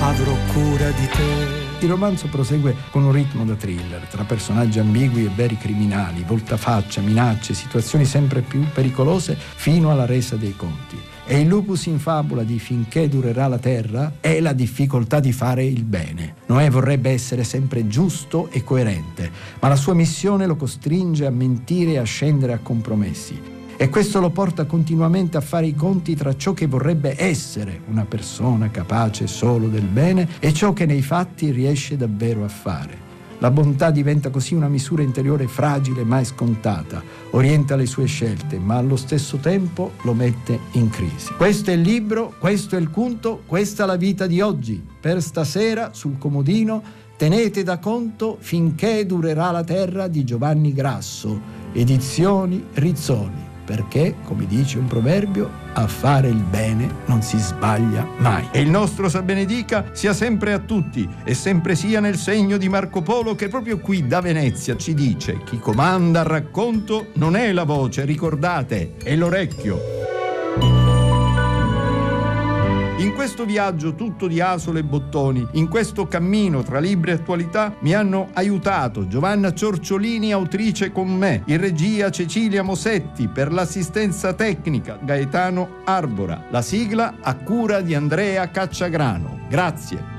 avrò cura di te. Il romanzo prosegue con un ritmo da thriller, tra personaggi ambigui e veri criminali, voltafaccia, minacce, situazioni sempre più pericolose fino alla resa dei conti. E il lupus in fabula di Finché durerà la terra è la difficoltà di fare il bene. Noè vorrebbe essere sempre giusto e coerente, ma la sua missione lo costringe a mentire e a scendere a compromessi. E questo lo porta continuamente a fare i conti tra ciò che vorrebbe essere una persona capace solo del bene e ciò che nei fatti riesce davvero a fare. La bontà diventa così una misura interiore fragile mai scontata, orienta le sue scelte, ma allo stesso tempo lo mette in crisi. Questo è il libro, questo è il conto, questa è la vita di oggi. Per stasera, sul comodino, tenete da conto Finché durerà la terra di Giovanni Grasso, edizioni Rizzoli. Perché, come dice un proverbio, a fare il bene non si sbaglia mai. E il nostro Sa benedica sia sempre a tutti e sempre sia nel segno di Marco Polo, che proprio qui da Venezia ci dice: chi comanda al racconto non è la voce, ricordate, è l'orecchio. In questo viaggio tutto di asole e bottoni, in questo cammino tra libri e attualità, mi hanno aiutato Giovanna Ciorciolini, autrice con me, in regia Cecilia Mosetti, per l'assistenza tecnica Gaetano Arbora, la sigla a cura di Andrea Cacciagrano. Grazie.